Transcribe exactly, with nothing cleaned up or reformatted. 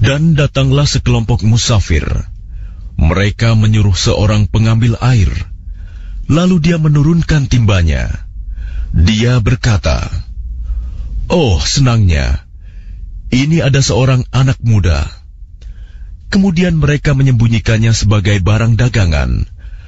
Dan datanglah sekelompok musafir. Mereka menyuruh seorang pengambil air. Lalu dia menurunkan timbanya. Dia berkata, "Oh, senangnya, ini ada seorang anak muda." Kemudian mereka menyembunyikannya sebagai barang dagangan.